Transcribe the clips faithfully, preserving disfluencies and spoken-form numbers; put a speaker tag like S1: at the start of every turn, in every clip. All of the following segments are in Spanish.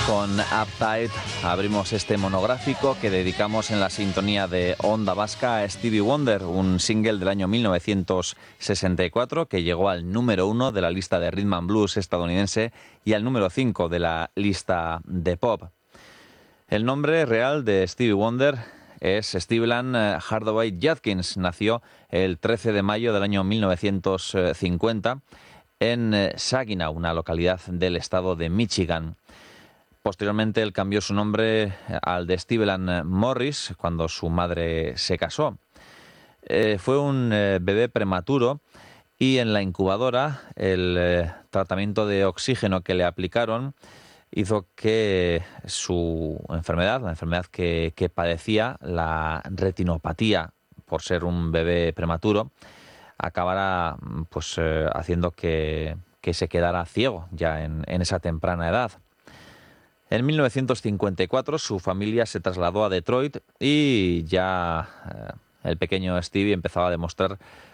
S1: Con Uptight abrimos este monográfico que dedicamos en la sintonía de Onda Vasca a Stevie Wonder, un single del año mil novecientos sesenta y cuatro que llegó al número uno de la lista de Rhythm and Blues estadounidense y al número cinco de la lista de pop. El nombre real de Stevie Wonder es Stephen Hardaway Judkins. Nació el trece de mayo del año mil novecientos cincuenta en Saginaw, una localidad del estado de Michigan. Posteriormente él cambió su nombre al de Stephen Morris cuando su madre se casó. Eh, fue un eh, bebé prematuro y en la incubadora el eh, tratamiento de oxígeno que le aplicaron hizo que su enfermedad, la enfermedad que, que padecía, la retinopatía, por ser un bebé prematuro, acabara pues eh, haciendo que, que se quedara ciego ya en, en esa temprana edad. En mil novecientos cincuenta y cuatro su familia se trasladó a Detroit y ya eh, el pequeño Stevie empezaba a demostrar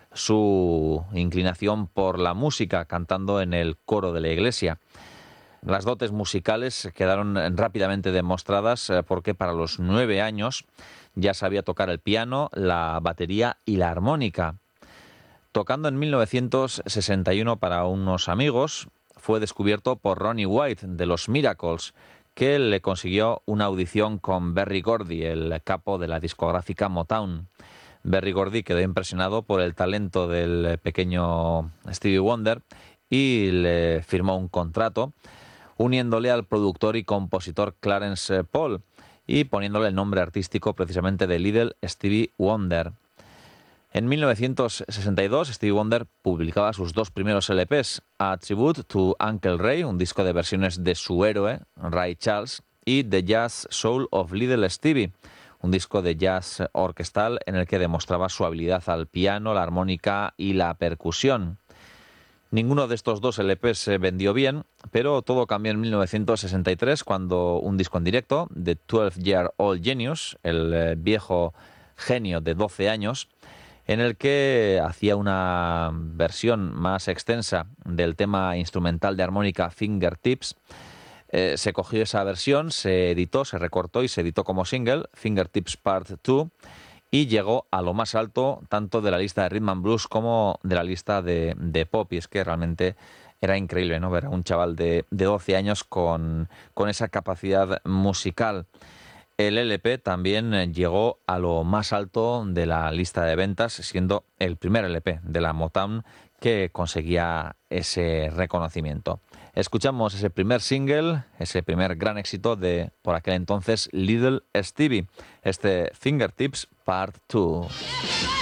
S1: su inclinación por la música, cantando en el coro de la iglesia. Las dotes musicales quedaron rápidamente demostradas eh, porque para los nueve años ya sabía tocar el piano, la batería y la armónica. Tocando en mil novecientos sesenta y uno para unos amigos, fue descubierto por Ronnie White de los Miracles, que le consiguió una audición con Berry Gordy, el capo de la discográfica Motown. Berry Gordy quedó impresionado por el talento del pequeño Stevie Wonder y le firmó un contrato, uniéndole al productor y compositor Clarence Paul y poniéndole el nombre artístico precisamente de Little Stevie Wonder. En mil novecientos sesenta y dos, Stevie Wonder publicaba sus dos primeros L Pes, A Tribute to Uncle Ray, un disco de versiones de su héroe, Ray Charles, y The Jazz Soul of Little Stevie, un disco de jazz orquestal en el que demostraba su habilidad al piano, la armónica y la percusión. Ninguno de estos dos L Pes se vendió bien, pero todo cambió en mil novecientos sesenta y tres cuando un disco en directo, The twelve-Year-Old Genius, el viejo genio de doce años, en el que hacía una versión más extensa del tema instrumental de armónica Fingertips. Eh, se cogió esa versión, se editó, se recortó y se editó como single, Fingertips Part dos, y llegó a lo más alto tanto de la lista de Rhythm and Blues como de la lista de, de pop. Y es que realmente era increíble, ¿no?, ver a un chaval de, de doce años con, con esa capacidad musical. El L P también llegó a lo más alto de la lista de ventas, siendo el primer L P de la Motown que conseguía ese reconocimiento. Escuchamos ese primer single, ese primer gran éxito de, por aquel entonces, Little Stevie, este Fingertips Part dos.